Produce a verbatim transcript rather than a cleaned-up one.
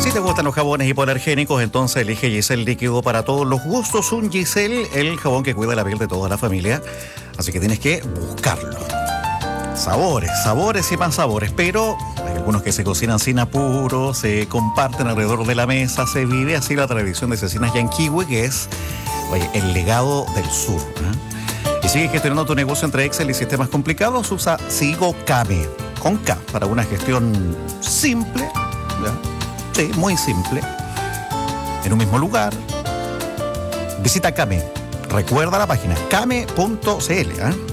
Si te gustan los jabones hipoalergénicos, entonces elige Giselle líquido para todos los gustos. Un Giselle, el jabón que cuida la piel de toda la familia. Así que tienes que buscarlo. Sabores, sabores y más sabores, pero hay algunos que se cocinan sin apuro, se comparten alrededor de la mesa, se vive así la tradición de Cecinas Yanquiwe, que es, oye, el legado del sur, ¿eh? Y sigues gestionando tu negocio entre Excel y sistemas complicados, usa Sigo Kame, con K, para una gestión simple, ¿ya? Sí, muy simple, en un mismo lugar. Visita Kame, recuerda la página kame punto c l, ¿eh?